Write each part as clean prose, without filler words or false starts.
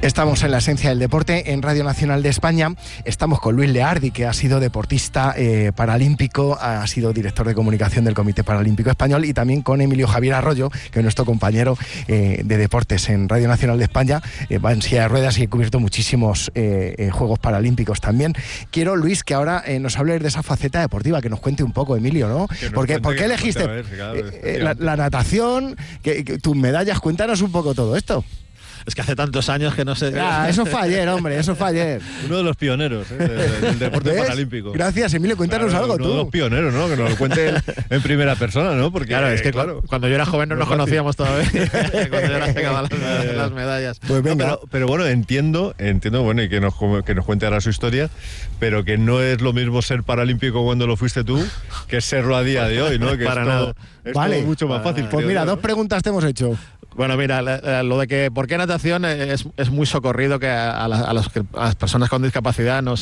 Estamos en la esencia del deporte en Radio Nacional de España. Estamos con Luis Leardi, que ha sido deportista paralímpico, ha sido director de comunicación del Comité Paralímpico Español, y también con Emilio Javier Arroyo, que es nuestro compañero de deportes en Radio Nacional de España. Va en silla de ruedas y ha cubierto muchísimos Juegos Paralímpicos también. Quiero, Luis, que ahora nos hable de esa faceta deportiva, que nos cuente un poco, Emilio, ¿no? ¿Por qué elegiste la natación, tus medallas? Cuéntanos un poco todo esto. Es que hace tantos años que no sé... Eso fue ayer, hombre, eso fue ayer. Uno de los pioneros del deporte paralímpico. Gracias, Emilio, cuéntanos algo tú. Uno de los pioneros, ¿no? Que nos lo cuente en primera persona, ¿no? Porque claro, es que cuando yo era joven no nos conocíamos todavía. Cuando yo era pegaba las medallas. Pues venga. No, pero bueno, entiendo, bueno, y que nos cuente ahora su historia, pero que no es lo mismo ser paralímpico cuando lo fuiste tú que serlo a día de hoy, ¿no? Que para nada. Es todo mucho más fácil. Pues mira, dos preguntas te hemos hecho. Bueno, mira, lo de que por qué natación es muy socorrido que a las personas con discapacidad nos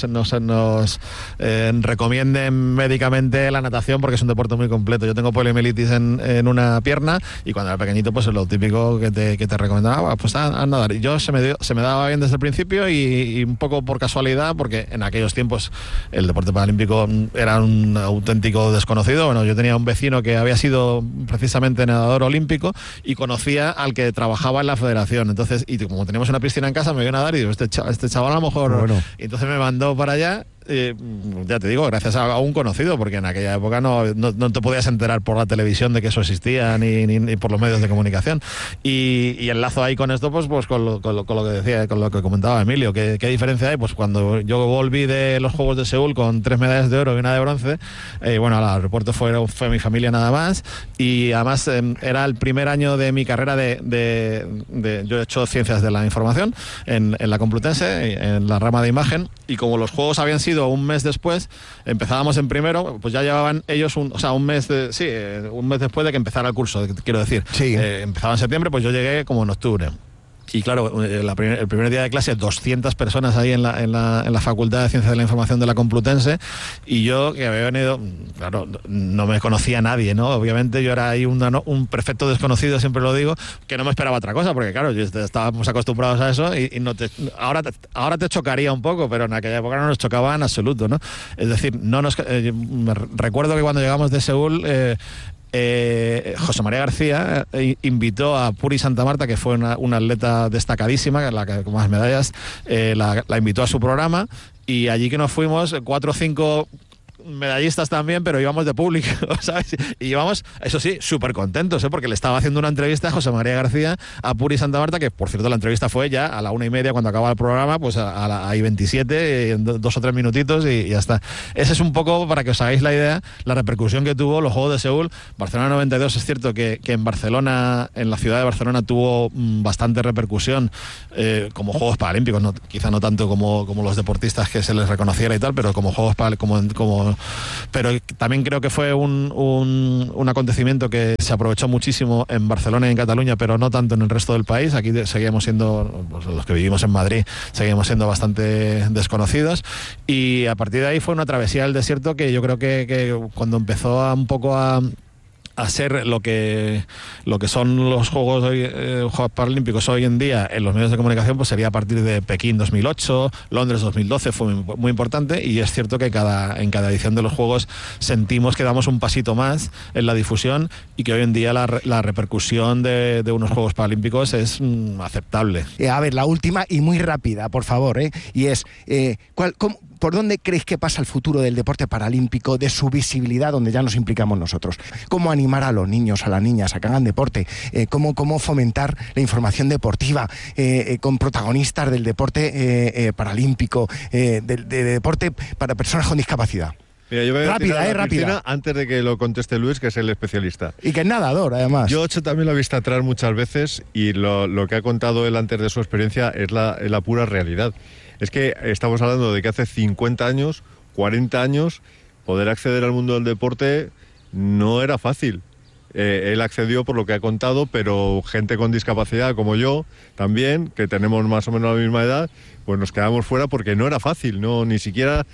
recomienden médicamente la natación, porque es un deporte muy completo. Yo tengo poliomielitis en una pierna, y cuando era pequeñito pues es lo típico que te recomendaba, pues a nadar. Y yo se me daba bien desde el principio, y un poco por casualidad, porque en aquellos tiempos el deporte paralímpico era un auténtico desconocido. Bueno, yo tenía un vecino que había sido precisamente nadador olímpico y conocía al que trabajaba en la federación. Entonces, y como teníamos una piscina en casa, me vio a nadar y digo, este chaval a lo mejor... Bueno. Y entonces me mandó para allá, ya te digo, gracias a un conocido, porque en aquella época no te podías enterar por la televisión de que eso existía, ni por los medios de comunicación. Y enlazo ahí con esto, pues con lo que decía, con lo que comentaba Emilio. ¿Qué diferencia hay? Pues cuando yo volví de los Juegos de Seúl con 3 medallas de oro y una de bronce, bueno, al aeropuerto fue mi familia nada más, y además era el primer año de mi carrera yo he hecho Ciencias de la Información en la Complutense, en la rama de imagen, y como los Juegos habían sido un mes después, empezábamos en primero, pues ya llevaban ellos un mes después de que empezara el curso, quiero decir. Sí. Empezaba en septiembre, pues yo llegué como en octubre. Y claro, el primer día de clase, 200 personas ahí en la Facultad de Ciencias de la Información de la Complutense, y yo, que había venido, claro, no me conocía nadie, ¿no? Obviamente yo era ahí un perfecto desconocido, siempre lo digo, que no me esperaba otra cosa, porque claro, estábamos acostumbrados a eso, y ahora te chocaría un poco, pero en aquella época no nos chocaba en absoluto, ¿no? Es decir, me recuerdo que cuando llegamos de Seúl, José María García invitó a Puri Santamarta, que fue una atleta destacadísima, la que con más medallas, la invitó a su programa, y allí que nos fuimos 4 o 5 medallistas también, pero íbamos de público, ¿sabes? Y íbamos, eso sí, súper contentos, porque le estaba haciendo una entrevista a José María García, a Puri Santamarta, que por cierto la entrevista fue ya a la 1:30 cuando acaba el programa, pues a la 27, en 2 o 3 minutitos, y ya está. Ese es un poco, para que os hagáis la idea, la repercusión que tuvo los Juegos de Seúl. Barcelona 92, es cierto que en Barcelona, en la ciudad de Barcelona, tuvo bastante repercusión como Juegos Paralímpicos, quizá no tanto como los deportistas que se les reconociera y tal, pero como Juegos Paralímpicos, pero también creo que fue un acontecimiento que se aprovechó muchísimo en Barcelona y en Cataluña, pero no tanto en el resto del país. Aquí seguíamos siendo, pues, los que vivimos en Madrid, seguíamos siendo bastante desconocidos, y a partir de ahí fue una travesía del desierto que yo creo que cuando empezó un poco a ser lo que son los Juegos Paralímpicos hoy en día en los medios de comunicación, pues sería a partir de Pekín 2008, Londres 2012, fue muy importante, y es cierto que en cada edición de los Juegos sentimos que damos un pasito más en la difusión, y que hoy en día la repercusión de unos Juegos Paralímpicos es aceptable. A ver, la última y muy rápida, por favor, y es, ¿por dónde creéis que pasa el futuro del deporte paralímpico, de su visibilidad, donde ya nos implicamos nosotros? ¿Cómo animar a los niños, a las niñas a que hagan deporte? ¿Cómo fomentar la información deportiva con protagonistas del deporte paralímpico, de deporte para personas con discapacidad? Mira, yo voy a rápida. Antes de que lo conteste Luis, que es el especialista. Y que es nadador, además. Yo he hecho también la vista atrás muchas veces, y lo que ha contado él antes de su experiencia es la pura realidad. Es que estamos hablando de que hace 50 años, 40 años, poder acceder al mundo del deporte no era fácil. Él accedió por lo que ha contado, pero gente con discapacidad como yo también, que tenemos más o menos la misma edad, pues nos quedamos fuera porque no era fácil, ni siquiera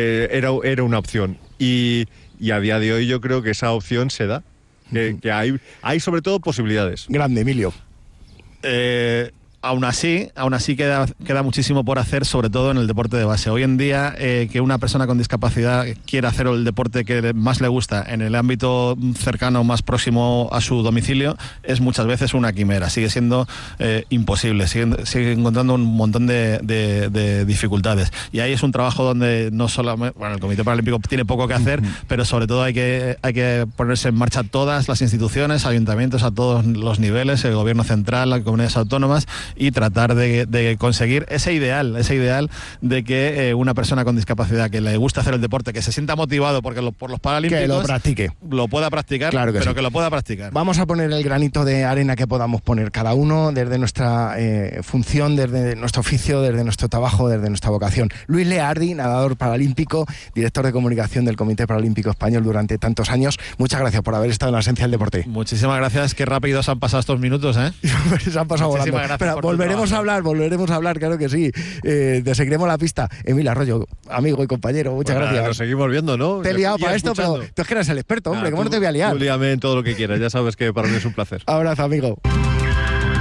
era una opción. Y a día de hoy yo creo que esa opción se da, que hay sobre todo posibilidades. Grande, Emilio. Aún así queda muchísimo por hacer, sobre todo en el deporte de base. Hoy en día, que una persona con discapacidad quiera hacer el deporte que más le gusta en el ámbito cercano, más próximo a su domicilio, es muchas veces una quimera. Sigue siendo imposible, sigue encontrando un montón de dificultades. Y ahí es un trabajo donde no solamente, el Comité Paralímpico tiene poco que hacer, pero sobre todo hay que ponerse en marcha todas las instituciones, ayuntamientos a todos los niveles, el gobierno central, las comunidades autónomas, y tratar de conseguir ese ideal de que una persona con discapacidad que le gusta hacer el deporte, que se sienta motivado por los Paralímpicos, que lo practique, lo pueda practicar, claro que pero sí, que lo pueda practicar. Vamos a poner el granito de arena que podamos poner cada uno desde nuestra función, desde nuestro oficio, desde nuestro trabajo, desde nuestra vocación. Luis Leardi, nadador paralímpico, director de comunicación del Comité Paralímpico Español durante tantos años. Muchas gracias por haber estado en la esencia del deporte. Muchísimas gracias, qué rápido se han pasado estos minutos, ¿eh? Se han pasado volando. Pero volveremos a hablar, claro que sí. Te seguiremos la pista. Emilio Arroyo, amigo y compañero, muchas gracias. Nos seguimos viendo, ¿no? Te he liado para esto, pero tú es que eres el experto, hombre, ¿cómo no te voy a liar? Tú líame en todo lo que quieras, ya sabes que para mí es un placer. Abrazo, amigo.